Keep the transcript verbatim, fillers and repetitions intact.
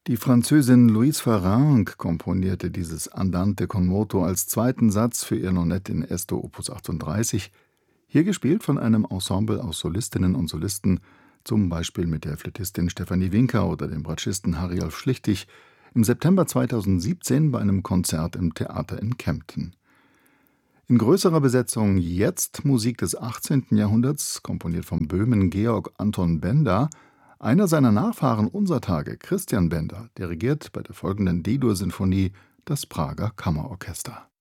Die Französin Louise Farrenc komponierte dieses Andante con moto als zweiten Satz für ihr Nonet in Esto Opus achtunddreißig, hier gespielt von einem Ensemble aus Solistinnen und Solisten, zum Beispiel mit der Flötistin Stefanie Winker oder dem Bratschisten Harry-Olf Schlichtig, im September zweitausendsiebzehn bei einem Konzert im Theater in Kempten. In größerer Besetzung jetzt Musik des achtzehnten Jahrhunderts, komponiert vom Böhmen Georg Anton Benda. Einer seiner Nachfahren unser Tage, Christian Benda, dirigiert bei der folgenden D-Dur-Sinfonie das Prager Kammerorchester.